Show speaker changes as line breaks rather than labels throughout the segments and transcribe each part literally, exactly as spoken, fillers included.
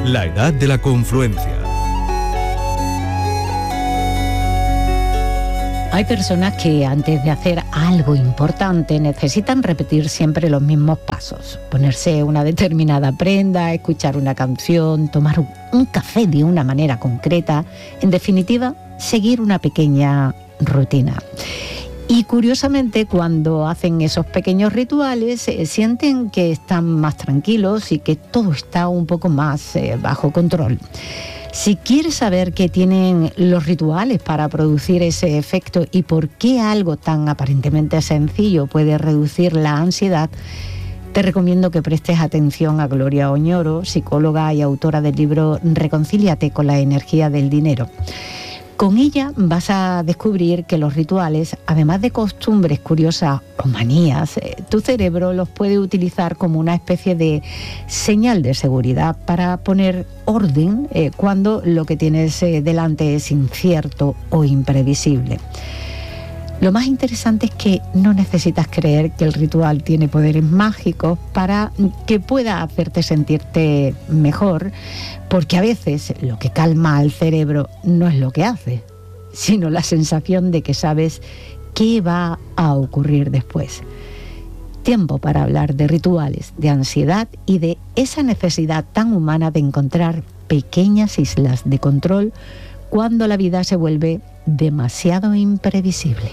La edad de la confluencia.
Hay personas que antes de hacer algo importante necesitan repetir siempre los mismos pasos. Ponerse una determinada prenda, escuchar una canción, tomar un café de una manera concreta. En definitiva, seguir una pequeña rutina. Y curiosamente, cuando hacen esos pequeños rituales, eh, sienten que están más tranquilos y que todo está un poco más eh, bajo control. Si quieres saber qué tienen los rituales para producir ese efecto y por qué algo tan aparentemente sencillo puede reducir la ansiedad, te recomiendo que prestes atención a Gloria Oñoro, psicóloga y autora del libro Reconcíliate con la energía del dinero. Con ella vas a descubrir que los rituales, además de costumbres curiosas o manías, eh, tu cerebro los puede utilizar como una especie de señal de seguridad para poner orden eh, cuando lo que tienes eh, delante es incierto o imprevisible. Lo más interesante es que no necesitas creer que el ritual tiene poderes mágicos para que pueda hacerte sentirte mejor, porque a veces lo que calma al cerebro no es lo que hace, sino la sensación de que sabes qué va a ocurrir después. Tiempo para hablar de rituales, de ansiedad y de esa necesidad tan humana de encontrar pequeñas islas de control cuando la vida se vuelve demasiado imprevisible.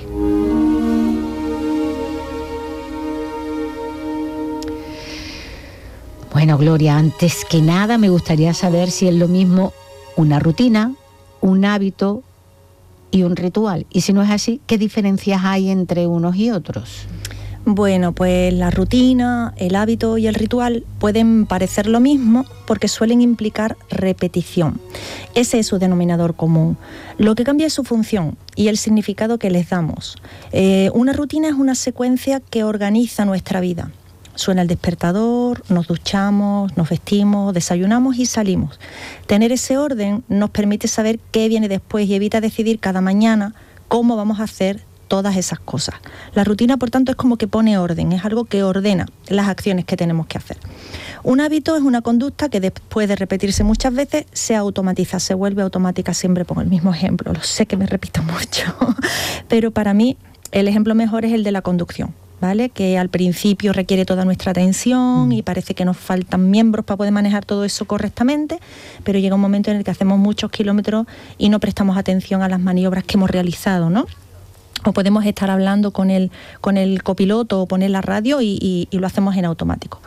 Bueno, Gloria, antes que nada me gustaría saber si es lo mismo una rutina, un hábito y un ritual. Y si no es así, ¿qué diferencias hay entre unos y otros?
Bueno, pues la rutina, el hábito y el ritual pueden parecer lo mismo porque suelen implicar repetición. Ese es su denominador común. Lo que cambia es su función y el significado que les damos. Eh, una rutina es una secuencia que organiza nuestra vida. Suena el despertador, nos duchamos, nos vestimos, desayunamos y salimos. Tener ese orden nos permite saber qué viene después y evita decidir cada mañana cómo vamos a hacer todas esas cosas. La rutina, por tanto, es como que pone orden, es algo que ordena las acciones que tenemos que hacer. Un hábito es una conducta que después de repetirse muchas veces se automatiza, se vuelve automática. Siempre pongo el mismo ejemplo, lo sé que me repito mucho, pero para mí el ejemplo mejor es el de la conducción, ¿vale? Que al principio requiere toda nuestra atención y parece que nos faltan miembros para poder manejar todo eso correctamente, pero llega un momento en el que hacemos muchos kilómetros y no prestamos atención a las maniobras que hemos realizado, ¿no? O podemos estar hablando con el, con el copiloto o poner la radio y, y, y lo hacemos en automático.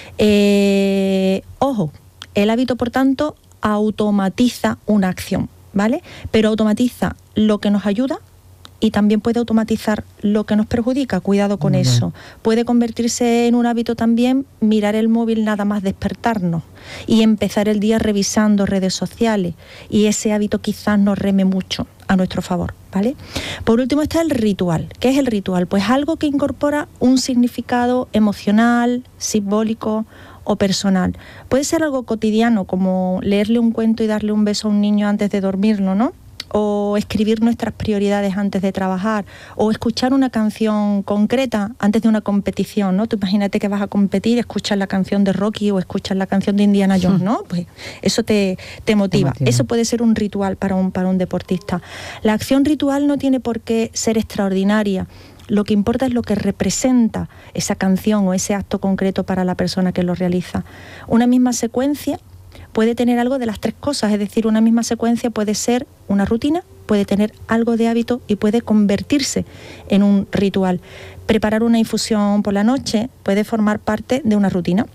Eh, ojo, el hábito, por tanto, automatiza una acción, ¿vale? Pero automatiza lo que nos ayuda y también puede automatizar lo que nos perjudica. Cuidado con uh-huh. eso. Puede convertirse en un hábito también mirar el móvil nada más despertarnos y empezar el día revisando redes sociales, y ese hábito quizás nos reme mucho a nuestro favor, ¿vale? Por último está el ritual. ¿Qué es el ritual? Pues algo que incorpora un significado emocional, simbólico o personal. Puede ser algo cotidiano, como leerle un cuento y darle un beso a un niño antes de dormirlo, ¿no? O escribir nuestras prioridades antes de trabajar, o escuchar una canción concreta antes de una competición, ¿no? Tú imagínate que vas a competir, escuchas la canción de Rocky o escuchas la canción de Indiana Jones, ¿no? Pues eso te, te motiva. Te motiva. Eso puede ser un ritual para un, para un deportista. La acción ritual no tiene por qué ser extraordinaria. Lo que importa es lo que representa esa canción o ese acto concreto para la persona que lo realiza. Una misma secuencia puede tener algo de las tres cosas, es decir, una misma secuencia puede ser una rutina, puede tener algo de hábito y puede convertirse en un ritual. Preparar una infusión por la noche puede formar parte de una rutina.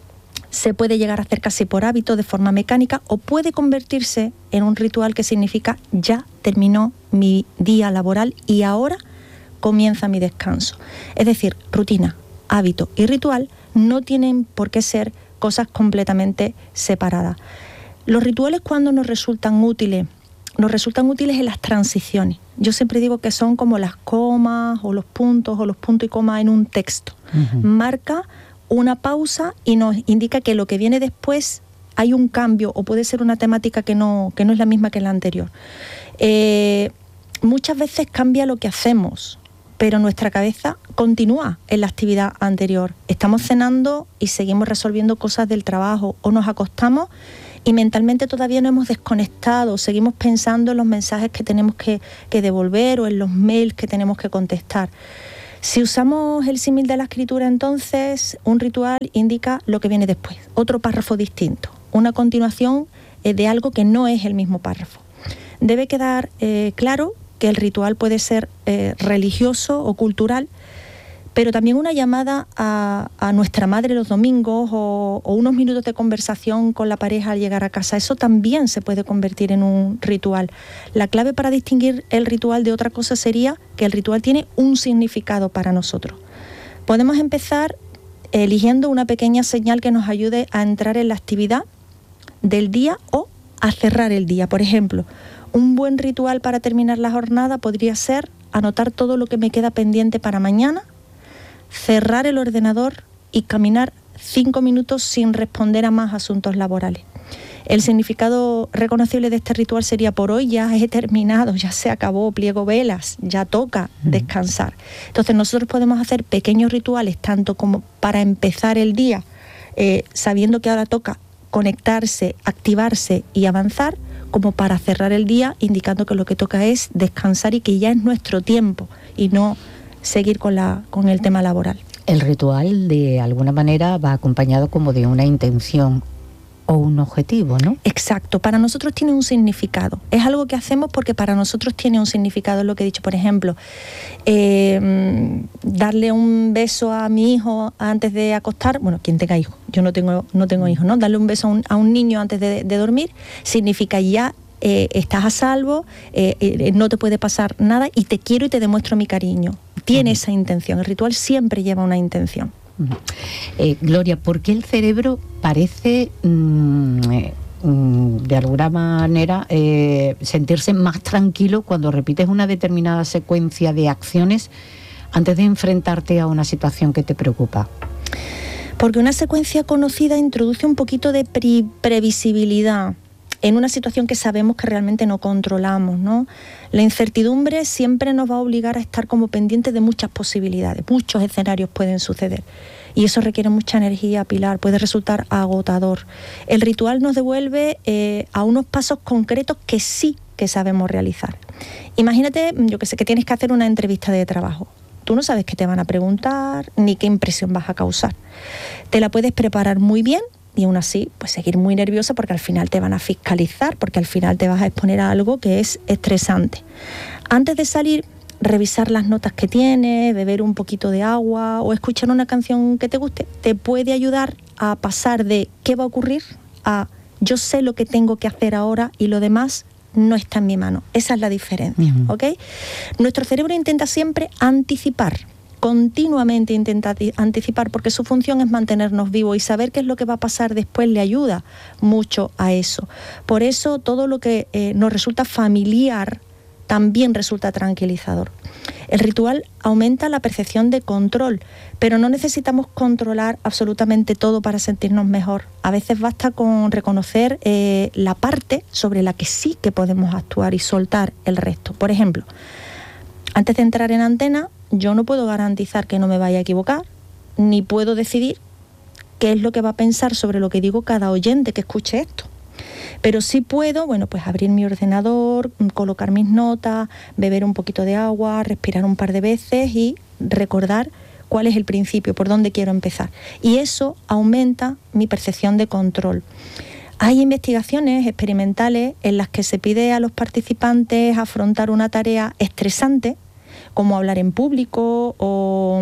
Se puede llegar a hacer casi por hábito, de forma mecánica, o puede convertirse en un ritual que significa ya terminó mi día laboral y ahora comienza mi descanso. Es decir, rutina, hábito y ritual no tienen por qué ser cosas completamente separadas. Los rituales, cuando nos resultan útiles, nos resultan útiles en las transiciones. Yo siempre digo que son como las comas o los puntos o los puntos y comas en un texto. Uh-huh. Marca una pausa y nos indica que lo que viene después hay un cambio o puede ser una temática que no, que no es la misma que la anterior. Eh, muchas veces cambia lo que hacemos, pero nuestra cabeza continúa en la actividad anterior. Estamos cenando y seguimos resolviendo cosas del trabajo, o nos acostamos y mentalmente todavía no hemos desconectado, seguimos pensando en los mensajes que tenemos que, que devolver o en los mails que tenemos que contestar. Si usamos el símil de la escritura, entonces un ritual indica lo que viene después, otro párrafo distinto, una continuación eh, de algo que no es el mismo párrafo. Debe quedar eh, claro que el ritual puede ser eh, religioso o cultural, pero también una llamada a, a nuestra madre los domingos o, o unos minutos de conversación con la pareja al llegar a casa. Eso también se puede convertir en un ritual. La clave para distinguir el ritual de otra cosa sería que el ritual tiene un significado para nosotros. Podemos empezar eligiendo una pequeña señal que nos ayude a entrar en la actividad del día o a cerrar el día. Por ejemplo, un buen ritual para terminar la jornada podría ser anotar todo lo que me queda pendiente para mañana, cerrar el ordenador y caminar cinco minutos sin responder a más asuntos laborales. El significado reconocible de este ritual sería: por hoy ya he terminado, ya se acabó, pliego velas, ya toca descansar. Entonces nosotros podemos hacer pequeños rituales tanto como para empezar el día, eh, sabiendo que ahora toca conectarse, activarse y avanzar, como para cerrar el día indicando que lo que toca es descansar y que ya es nuestro tiempo y no seguir con, la, con el tema laboral.
El ritual de alguna manera va acompañado como de una intención o un objetivo, ¿no?
Exacto, para nosotros tiene un significado. Es algo que hacemos porque para nosotros tiene un significado, es lo que he dicho. Por ejemplo, eh, darle un beso a mi hijo antes de acostar, bueno, quien tenga hijos, yo no tengo, no tengo hijos, ¿no? Darle un beso a un, a un niño antes de, de dormir significa ya eh, estás a salvo, eh, eh, no te puede pasar nada y te quiero y te demuestro mi cariño. Tiene uh-huh. esa intención, el ritual siempre lleva una intención.
Uh-huh. Eh, Gloria, ¿por qué el cerebro parece mmm, eh, mmm, de alguna manera eh, sentirse más tranquilo cuando repites una determinada secuencia de acciones antes de enfrentarte a una situación que te preocupa?
Porque una secuencia conocida introduce un poquito de pre- previsibilidad en una situación que sabemos que realmente no controlamos, ¿no? La incertidumbre siempre nos va a obligar a estar como pendientes de muchas posibilidades, muchos escenarios pueden suceder y eso requiere mucha energía, Pilar, puede resultar agotador. El ritual nos devuelve eh, a unos pasos concretos que sí que sabemos realizar. Imagínate, yo que sé, que tienes que hacer una entrevista de trabajo. Tú no sabes qué te van a preguntar ni qué impresión vas a causar. Te la puedes preparar muy bien y aún así, pues seguir muy nerviosa porque al final te van a fiscalizar, porque al final te vas a exponer a algo que es estresante. Antes de salir, revisar las notas que tienes, beber un poquito de agua o escuchar una canción que te guste, te puede ayudar a pasar de qué va a ocurrir a yo sé lo que tengo que hacer ahora y lo demás no está en mi mano. Esa es la diferencia, uh-huh. ¿ok? Nuestro cerebro intenta siempre anticipar, continuamente intenta anticipar porque su función es mantenernos vivos y saber qué es lo que va a pasar después le ayuda mucho a eso. Por eso todo lo que eh, nos resulta familiar también resulta tranquilizador. El ritual aumenta la percepción de control, pero no necesitamos controlar absolutamente todo para sentirnos mejor. A veces basta con reconocer eh, la parte sobre la que sí que podemos actuar y soltar el resto. Por ejemplo, antes de entrar en antena, yo no puedo garantizar que no me vaya a equivocar, ni puedo decidir qué es lo que va a pensar sobre lo que digo cada oyente que escuche esto. Pero sí puedo, bueno, pues abrir mi ordenador, colocar mis notas, beber un poquito de agua, respirar un par de veces y recordar cuál es el principio, por dónde quiero empezar. Y eso aumenta mi percepción de control. Hay investigaciones experimentales en las que se pide a los participantes afrontar una tarea estresante, como hablar en público o,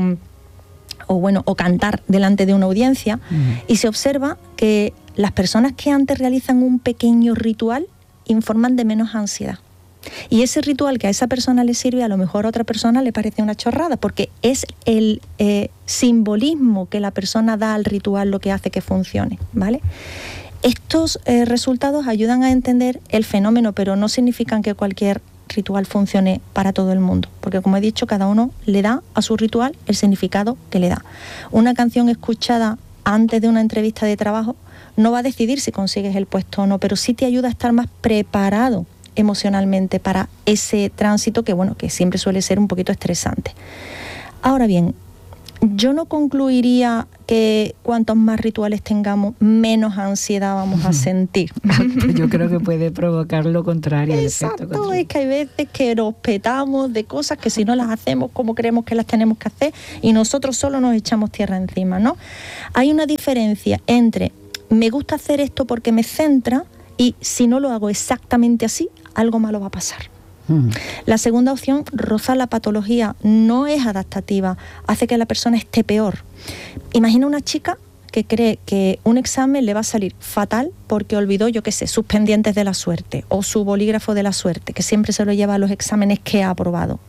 o, bueno, o cantar delante de una audiencia, uh-huh. y se observa que las personas que antes realizan un pequeño ritual informan de menos ansiedad. Y ese ritual que a esa persona le sirve, a lo mejor a otra persona le parece una chorrada, porque es el eh, simbolismo que la persona da al ritual lo que hace que funcione, ¿vale? Estos eh, resultados ayudan a entender el fenómeno, pero no significan que cualquier ritual funcione para todo el mundo, porque como he dicho, cada uno le da a su ritual el significado que le da. Una canción escuchada antes de una entrevista de trabajo no va a decidir si consigues el puesto o no, pero sí te ayuda a estar más preparado emocionalmente para ese tránsito que, bueno, que siempre suele ser un poquito estresante. Ahora bien, yo no concluiría que cuantos más rituales tengamos, menos ansiedad vamos a sentir.
Yo creo que puede provocar lo contrario.
Exacto, es que hay veces que nos petamos de cosas que si no las hacemos como creemos que las tenemos que hacer y nosotros solo nos echamos tierra encima, ¿no? Hay una diferencia entre me gusta hacer esto porque me centra y si no lo hago exactamente así, algo malo va a pasar. Mm. La segunda opción, rozar la patología, no es adaptativa, hace que la persona esté peor. Imagina una chica que cree que un examen le va a salir fatal porque olvidó, yo qué sé, sus pendientes de la suerte o su bolígrafo de la suerte, que siempre se lo lleva a los exámenes que ha aprobado.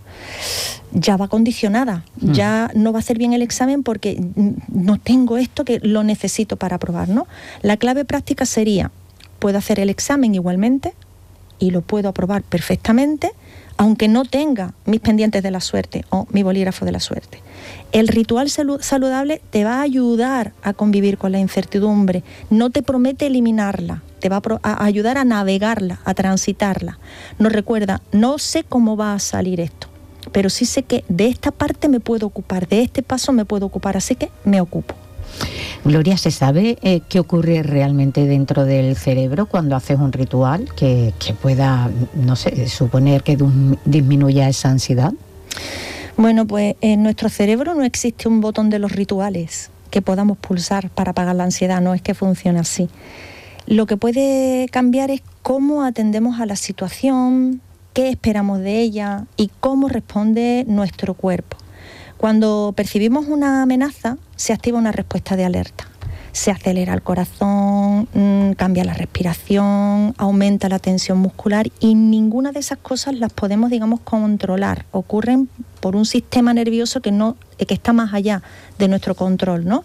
Ya va condicionada, mm. ya no va a hacer bien el examen porque no tengo esto que lo necesito para aprobar, ¿no? La clave práctica sería, puedo hacer el examen igualmente y lo puedo aprobar perfectamente, aunque no tenga mis pendientes de la suerte o mi bolígrafo de la suerte. El ritual saludable te va a ayudar a convivir con la incertidumbre, no te promete eliminarla, te va a ayudar a navegarla, a transitarla. Nos recuerda, no sé cómo va a salir esto, pero sí sé que de esta parte me puedo ocupar, de este paso me puedo ocupar, así que me ocupo.
Gloria, ¿se sabe eh, qué ocurre realmente dentro del cerebro cuando haces un ritual que, que pueda, no sé, suponer que disminuya esa ansiedad?
Bueno, pues en nuestro cerebro no existe un botón de los rituales que podamos pulsar para apagar la ansiedad, no es que funcione así. Lo que puede cambiar es cómo atendemos a la situación, qué esperamos de ella y cómo responde nuestro cuerpo. Cuando percibimos una amenaza, se activa una respuesta de alerta. Se acelera el corazón, mmm, cambia la respiración, aumenta la tensión muscular y ninguna de esas cosas las podemos, digamos, controlar. Ocurren por un sistema nervioso que, no, que está más allá de nuestro control, ¿no?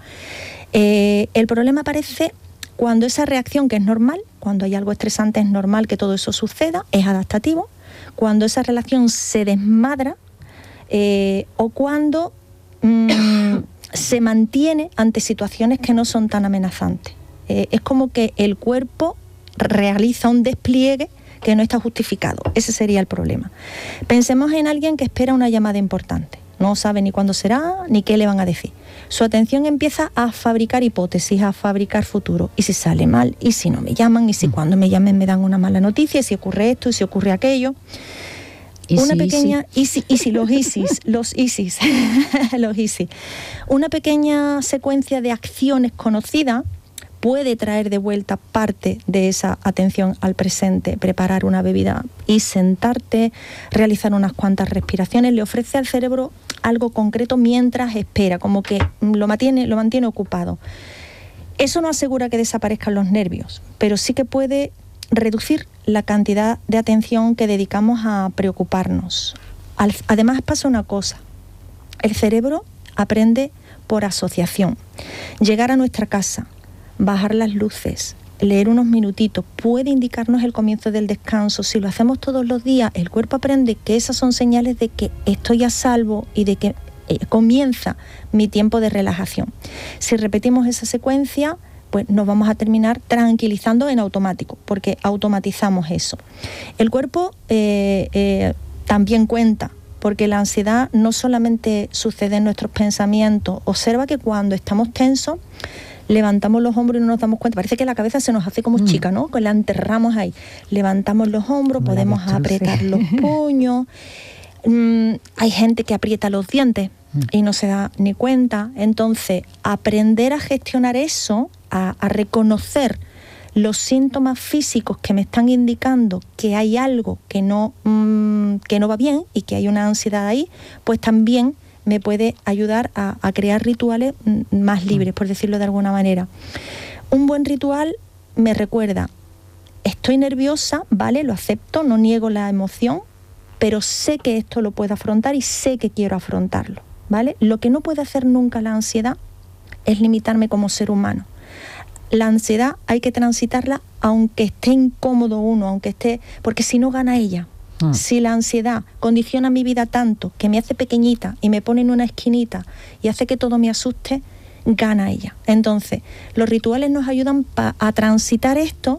Eh, el problema aparece cuando esa reacción, que es normal, cuando hay algo estresante es normal que todo eso suceda, es adaptativo. Cuando esa relación se desmadra, Eh, o cuando mmm, se mantiene ante situaciones que no son tan amenazantes. Eh, es como que el cuerpo realiza un despliegue que no está justificado. Ese sería el problema. Pensemos en alguien que espera una llamada importante. No sabe ni cuándo será, ni qué le van a decir. Su atención empieza a fabricar hipótesis, a fabricar futuro. ¿Y si sale mal? ¿Y si no me llaman? ¿Y si cuando me llamen me dan una mala noticia? ¿Y si ocurre esto? ¿Y si ocurre aquello? Una pequeña, y si, y si los ISIS, los ISIS, los ISIS, una pequeña secuencia de acciones conocidas puede traer de vuelta parte de esa atención al presente. Preparar una bebida y sentarte, realizar unas cuantas respiraciones, le ofrece al cerebro algo concreto mientras espera, como que lo mantiene, lo mantiene ocupado. Eso no asegura que desaparezcan los nervios, pero sí que puede reducir la cantidad de atención que dedicamos a preocuparnos. Además pasa una cosa, el cerebro aprende por asociación. Llegar a nuestra casa, bajar las luces, leer unos minutitos, puede indicarnos el comienzo del descanso. Si lo hacemos todos los días, el cuerpo aprende que esas son señales de que estoy a salvo y de que eh, comienza mi tiempo de relajación. Si repetimos esa secuencia, pues nos vamos a terminar tranquilizando en automático, porque automatizamos eso. El cuerpo eh, eh, también cuenta, porque la ansiedad no solamente sucede en nuestros pensamientos. Observa que cuando estamos tensos, levantamos los hombros y no nos damos cuenta. Parece que la cabeza se nos hace como mm. chica, ¿no? Que la enterramos ahí. Levantamos los hombros, como podemos apretar los puños. Mm, hay gente que aprieta los dientes mm. y no se da ni cuenta. Entonces, aprender a gestionar eso, a, a reconocer los síntomas físicos que me están indicando que hay algo que no, mmm, que no va bien y que hay una ansiedad ahí, pues también me puede ayudar a, a crear rituales más libres, por decirlo de alguna manera. Un buen ritual me recuerda, estoy nerviosa, vale, lo acepto, no niego la emoción, pero sé que esto lo puedo afrontar y sé que quiero afrontarlo, ¿vale? Lo que no puede hacer nunca la ansiedad es limitarme como ser humano. La ansiedad hay que transitarla aunque esté incómodo uno, aunque esté, porque si no gana ella. Mm. Si la ansiedad condiciona mi vida tanto que me hace pequeñita y me pone en una esquinita y hace que todo me asuste, gana ella. Entonces, los rituales nos ayudan pa- a transitar esto,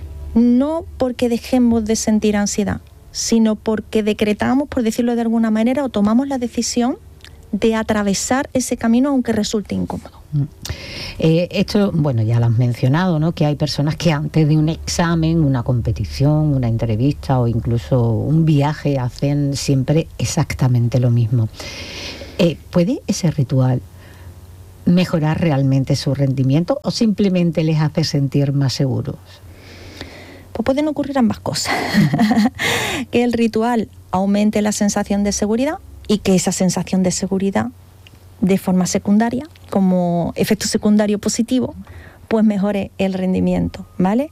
no porque dejemos de sentir ansiedad, sino porque decretamos, por decirlo de alguna manera, o tomamos la decisión de atravesar ese camino aunque resulte incómodo.
Eh, esto, bueno, ya lo has mencionado, ¿no? Que hay personas que antes de un examen, una competición, una entrevista o incluso un viaje hacen siempre exactamente lo mismo. Eh, ¿Puede ese ritual mejorar realmente su rendimiento o simplemente les hace sentir más seguros?
Pues pueden ocurrir ambas cosas. Que el ritual aumente la sensación de seguridad y que esa sensación de seguridad, de forma secundaria, como efecto secundario positivo, pues mejore el rendimiento, ¿vale?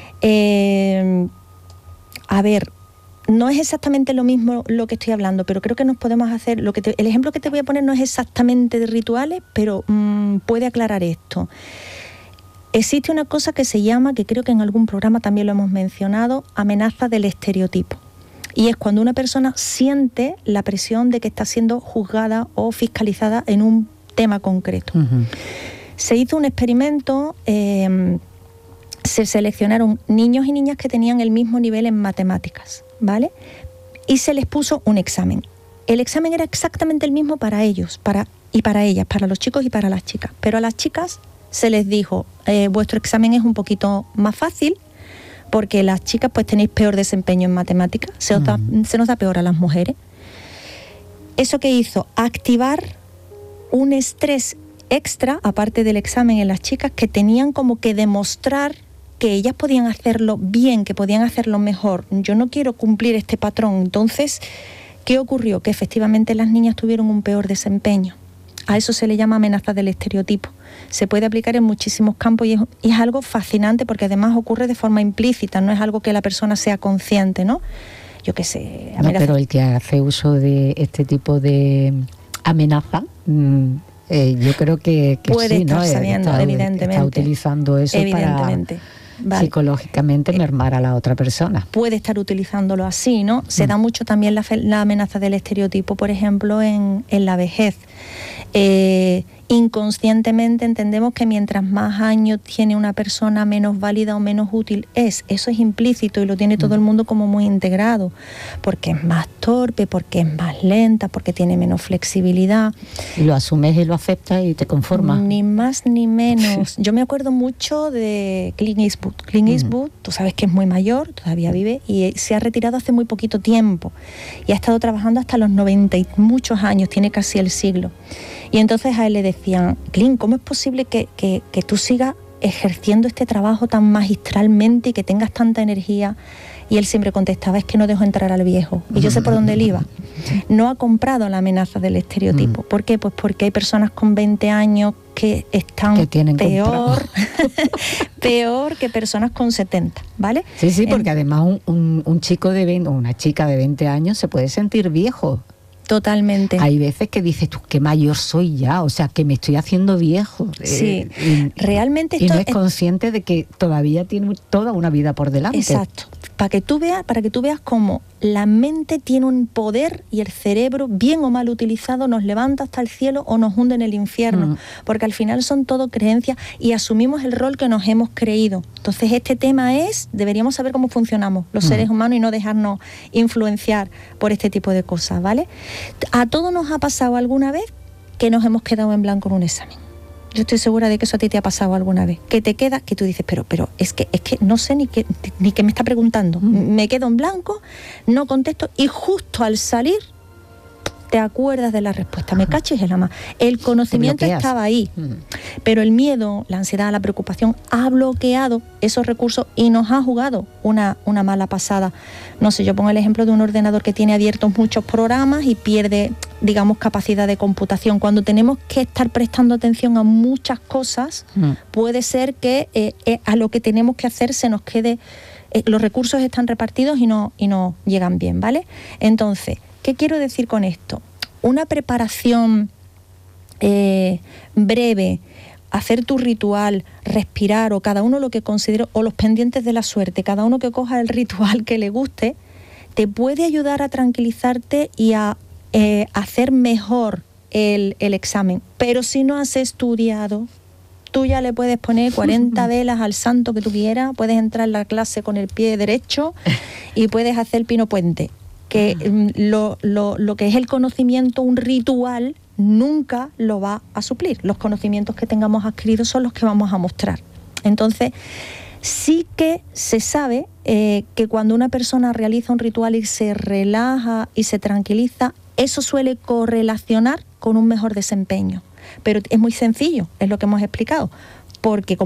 Eh, a ver, no es exactamente lo mismo lo que estoy hablando, pero creo que nos podemos hacer, lo que te, el ejemplo que te voy a poner no es exactamente de rituales, pero mmm, puede aclarar esto. Existe una cosa que se llama, que creo que en algún programa también lo hemos mencionado, amenaza del estereotipo. Y es cuando una persona siente la presión de que está siendo juzgada o fiscalizada en un tema concreto. Uh-huh. Se hizo un experimento, eh, se seleccionaron niños y niñas que tenían el mismo nivel en matemáticas, ¿vale? Y se les puso un examen. El examen era exactamente el mismo para ellos para, y para ellas, para los chicos y para las chicas. Pero a las chicas se les dijo, eh, vuestro examen es un poquito más fácil, porque las chicas pues tenéis peor desempeño en matemáticas, se, os da, mm. se nos da peor a las mujeres. ¿Eso qué hizo? Activar un estrés extra, aparte del examen en las chicas, que tenían como que demostrar que ellas podían hacerlo bien, que podían hacerlo mejor. Yo no quiero cumplir este patrón. Entonces, ¿qué ocurrió? Que efectivamente las niñas tuvieron un peor desempeño. A eso se le llama amenaza del estereotipo. Se puede aplicar en muchísimos campos y es, y es algo fascinante porque además ocurre de forma implícita, no es algo que la persona sea consciente, ¿no? Yo qué sé...
No, pero el que hace uso de este tipo de amenaza, mmm, eh, yo creo que, que
puede
sí,
estar
¿no?
sabiendo,
está,
evidentemente.
Está utilizando eso
evidentemente.
para...
Vale.
Psicológicamente mermar a la otra persona.
Puede estar utilizándolo así, ¿no? Se mm. da mucho también la, la amenaza del estereotipo, por ejemplo, en, en la vejez. Eh, inconscientemente entendemos que mientras más años tiene una persona, menos válida o menos útil es. Eso es implícito y lo tiene todo el mundo como muy integrado, porque es más torpe, porque es más lenta, porque tiene menos flexibilidad.
Y lo asumes y lo aceptas y te conformas.
Ni más ni menos. Yo me acuerdo mucho de Clint Eastwood. Clint Eastwood, tú sabes que es muy mayor, todavía vive, y se ha retirado hace muy poquito tiempo. Y ha estado trabajando hasta los noventa y muchos años, tiene casi el siglo. Y entonces a él le decían, Clint, ¿cómo es posible que, que, que tú sigas ejerciendo este trabajo tan magistralmente y que tengas tanta energía? Y él siempre contestaba, es que no dejo entrar al viejo. Y yo sé por dónde él iba. No ha comprado la amenaza del estereotipo. ¿Por qué? Pues porque hay personas con veinte años que están
que tienen
peor, peor que personas con setenta, ¿vale?
Sí, sí, porque en... además un, un, un chico de veinte o una chica de veinte años se puede sentir viejo.
Totalmente.
Hay veces que dices tú, qué mayor soy ya, o sea, que me estoy haciendo viejo.
Sí,
eh, y,
realmente esto
y no es consciente de que todavía tiene toda una vida por delante.
Exacto. Para que tú veas, para que tú veas cómo la mente tiene un poder y el cerebro, bien o mal utilizado, nos levanta hasta el cielo o nos hunde en el infierno, mm. porque al final son todo creencias y asumimos el rol que nos hemos creído. Entonces este tema es, deberíamos saber cómo funcionamos los mm. seres humanos y no dejarnos influenciar por este tipo de cosas, ¿vale? A todos nos ha pasado alguna vez que nos hemos quedado en blanco en un examen. Yo estoy segura de que eso a ti te ha pasado alguna vez. Que te queda, que tú dices, pero, pero es que es que no sé ni qué ni qué me está preguntando. Mm. Me quedo en blanco, no contesto y justo al salir te acuerdas de la respuesta. Me caches en la mano. El conocimiento estaba ahí, mm. pero el miedo, la ansiedad, la preocupación ha bloqueado esos recursos y nos ha jugado una, una mala pasada. No sé, yo pongo el ejemplo de un ordenador que tiene abiertos muchos programas y pierde, digamos, capacidad de computación. Cuando tenemos que estar prestando atención a muchas cosas, mm. puede ser que eh, eh, a lo que tenemos que hacer se nos quede, eh, los recursos están repartidos y no, y no llegan bien, ¿vale? Entonces, ¿qué quiero decir con esto? Una preparación eh, breve, hacer tu ritual, respirar o cada uno lo que considere, o los pendientes de la suerte, cada uno que coja el ritual que le guste, te puede ayudar a tranquilizarte y a eh, hacer mejor el, el examen. Pero si no has estudiado, tú ya le puedes poner cuarenta velas al santo que tú quieras, puedes entrar en la clase con el pie derecho y puedes hacer el pino puente. que uh-huh. lo, lo, lo que es el conocimiento, un ritual, nunca lo va a suplir. Los conocimientos que tengamos adquiridos son los que vamos a mostrar. Entonces, sí que se sabe eh, que cuando una persona realiza un ritual y se relaja y se tranquiliza, eso suele correlacionar con un mejor desempeño. Pero es muy sencillo, es lo que hemos explicado, porque como